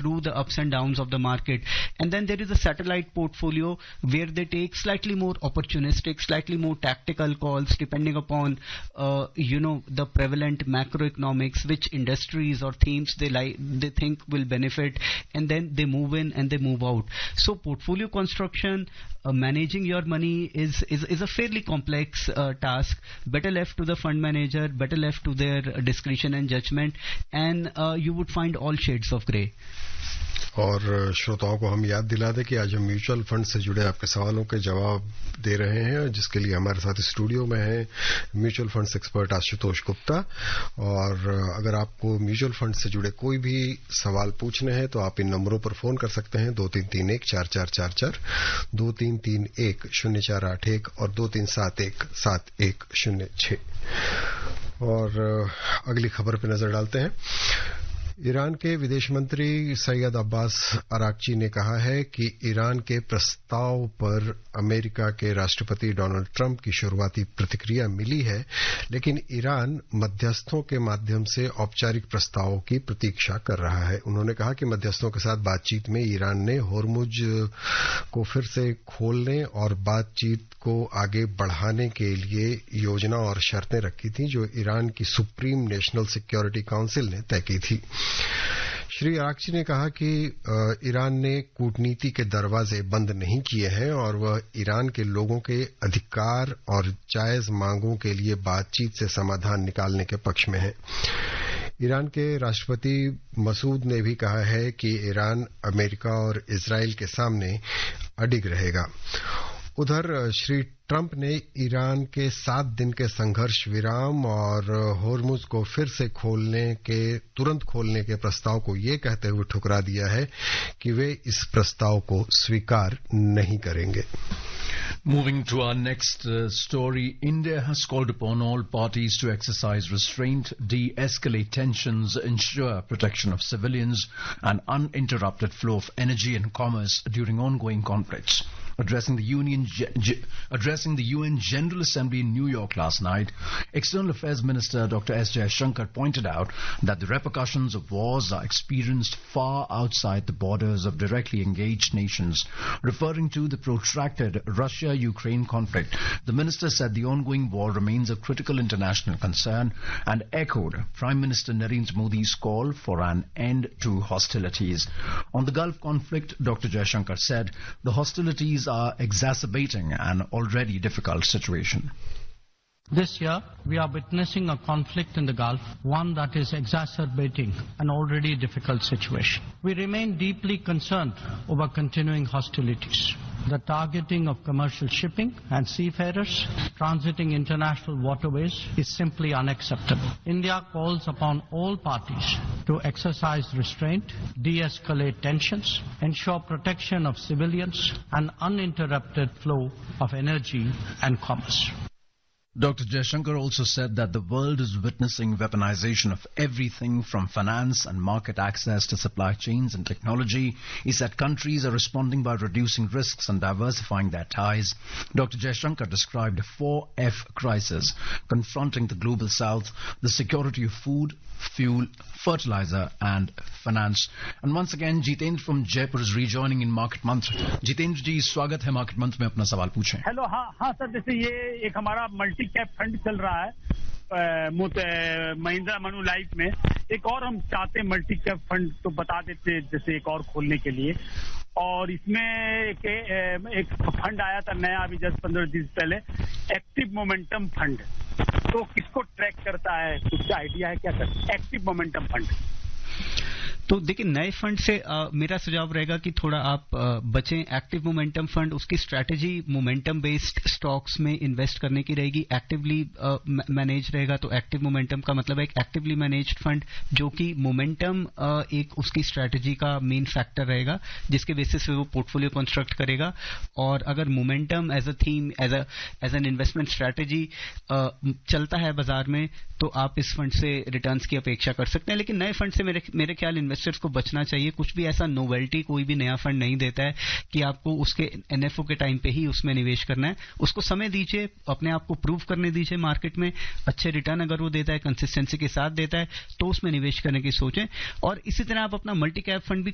through the ups and downs of the market. And then there is a satellite portfolio where they take slightly more opportunistic, slightly more tactical calls depending upon, the prevalent macroeconomics, which industries or themes they think will benefit, and then they move in and they move out. So portfolio construction, managing your money is a fairly complex task. Better left to the fund manager, better left to their discretion and judgment, and you would find all shades of grey. और श्रोताओं को हम याद दिला दें कि आज हम म्यूचुअल फंड से जुड़े आपके सवालों के जवाब दे रहे हैं, जिसके लिए हमारे साथ स्टूडियो में हैं mutual funds expert Ashutosh Gupta. और अगर आपको म्यूचुअल फंड से जुड़े कोई भी सवाल पूछने हैं तो आप इन नंबरों पर फोन कर सकते हैं 2331-4444, 2331-0481 और 2371-7106। और अगली खबर पर नजर डालते हैं। ईरान के विदेश मंत्री सैयद अब्बास अराक्ची ने कहा है कि ईरान के प्रस्ताव पर अमेरिका के राष्ट्रपति डोनाल्ड ट्रंप की शुरुआती प्रतिक्रिया मिली है, लेकिन ईरान मध्यस्थों के माध्यम से औपचारिक प्रस्तावों की प्रतीक्षा कर रहा है। उन्होंने कहा कि मध्यस्थों के साथ बातचीत में ईरान ने होर्मुज को फिर से खोलने और बातचीत को आगे बढ़ाने के लिए योजना और शर्तें रखी थी, जो ईरान की सुप्रीम नेशनल सिक्योरिटी काउंसिल ने तय की थी। श्री अराक्ची ने कहा कि ईरान ने कूटनीति के दरवाजे बंद नहीं किए हैं और वह ईरान के लोगों के अधिकार और जायज मांगों के लिए बातचीत से समाधान निकालने के पक्ष में है। ईरान के राष्ट्रपति मसूद ने भी कहा है कि ईरान अमेरिका और इजराइल के सामने अडिग रहेगा। उधर श्री ट्रंप ने ईरान के 7 दिन के संघर्ष विराम और होर्मुज को फिर से तुरंत खोलने के प्रस्ताव को ये कहते हुए ठुकरा दिया है कि वे इस प्रस्ताव को स्वीकार नहीं करेंगे। Moving to our next story, India has called upon all parties to exercise restraint, de-escalate tensions, ensure protection of civilians and uninterrupted flow of energy and commerce during ongoing conflicts. Addressing the UN General Assembly in New York last night, External Affairs Minister Dr. S. Jaishankar pointed out that the repercussions of wars are experienced far outside the borders of directly engaged nations. Referring to the protracted Russia-Ukraine conflict, the minister said the ongoing war remains of critical international concern and echoed Prime Minister Narendra Modi's call for an end to hostilities. On the Gulf conflict, Dr. Jaishankar said the hostilities are exacerbating an already difficult situation. This year, we are witnessing a conflict in the Gulf, one that is exacerbating an already difficult situation. We remain deeply concerned over continuing hostilities. The targeting of commercial shipping and seafarers transiting international waterways is simply unacceptable. India calls upon all parties to exercise restraint, de-escalate tensions, ensure protection of civilians and uninterrupted flow of energy and commerce. Dr. Jaishankar also said that the world is witnessing weaponization of everything from finance and market access to supply chains and technology. He said countries are responding by reducing risks and diversifying their ties. Dr. Jaishankar described a 4F crisis confronting the global south: the security of food, fuel, fertilizer and finance. And once again, Jitendra from Jaipur is rejoining in Market Month. Jitendra ji, स्वागत है Market Month में, अपना सवाल पूछें। Hello, हाँ sir, जैसे ये एक हमारा मल्टी कैप फंड चल रहा है महिंद्रा मनु लाइफ में, एक और हम चाहते हैं मल्टी कैप फंड, तो बता देते जैसे एक और खोलने के लिए। और इसमें एक फंड आया था नया अभी जस्ट 15 दिन पहले, एक्टिव मोमेंटम फंड, तो किसको ट्रैक करता है, कुछ आइडिया है क्या सर? Active momentum fund. तो देखिए, नए फंड से मेरा सुझाव रहेगा कि थोड़ा आप बचें। एक्टिव मोमेंटम फंड, उसकी स्ट्रैटेजी मोमेंटम बेस्ड स्टॉक्स में इन्वेस्ट करने की रहेगी, एक्टिवली मैनेज रहेगा। तो एक्टिव मोमेंटम का मतलब है एक एक्टिवली मैनेज्ड फंड जो कि मोमेंटम एक उसकी स्ट्रैटेजी का मेन फैक्टर रहेगा, जिसके बेसिस पे वो पोर्टफोलियो कंस्ट्रक्ट करेगा। और अगर momentum as a theme, as an investment strategy चलता है बाजार में, तो आप इस फंड से रिटर्न्स की अपेक्षा कर सकते हैं। लेकिन नए फंड से मेरे ख्याल इन्वेस्टर्स को बचना चाहिए। कुछ भी ऐसा नोवेल्टी कोई भी नया फंड नहीं देता है कि आपको उसके एनएफओ के टाइम पे ही उसमें निवेश करना है। उसको समय दीजिए, अपने आप को प्रूव करने दीजिए मार्केट में। अच्छे रिटर्न अगर वो देता है, कंसिस्टेंसी के साथ देता है, तो उसमें निवेश करने की सोचें। और इसी तरह आप अपना मल्टी कैप फंड भी